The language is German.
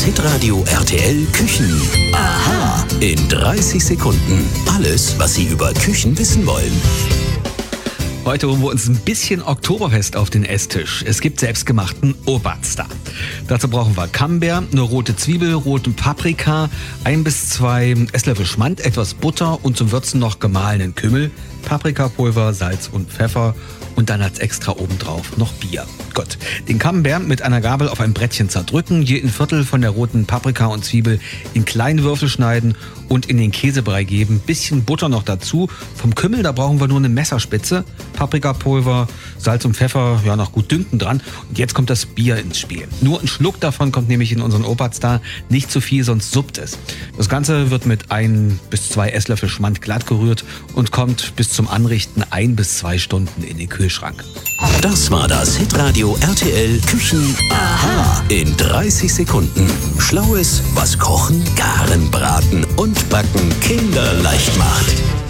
Das Hitradio RTL Küchen. Aha. In 30 Sekunden. Alles, was Sie über Küchen wissen wollen. Heute holen wir uns ein bisschen Oktoberfest auf den Esstisch. Es gibt selbstgemachten Oberster. Dazu brauchen wir Camembert, eine rote Zwiebel, roten Paprika, 1 bis 2 Esslöffel Schmand, etwas Butter und zum Würzen noch gemahlenen Kümmel, Paprikapulver, Salz und Pfeffer und dann als extra obendrauf noch Bier. Gut, den Camembert mit einer Gabel auf ein Brettchen zerdrücken, je ein Viertel von der roten Paprika und Zwiebel in kleine Würfel schneiden und in den Käsebrei geben. Bisschen Butter noch dazu. Vom Kümmel, da brauchen wir nur eine Messerspitze. Paprikapulver, Salz und Pfeffer, ja, noch gut dünken dran. Und jetzt kommt das Bier ins Spiel. Nur ein Schluck davon kommt nämlich in unseren Oberster, nicht zu viel, sonst suppt es. Das Ganze wird mit 1 bis 2 Esslöffel Schmand glatt gerührt und kommt bis zum Anrichten 1 bis 2 Stunden in den Kühlschrank. Das war das Hitradio RTL Küchen. Aha. In 30 Sekunden. Schlaues, was Kochen, Garen, Braten und Backen kinderleicht macht.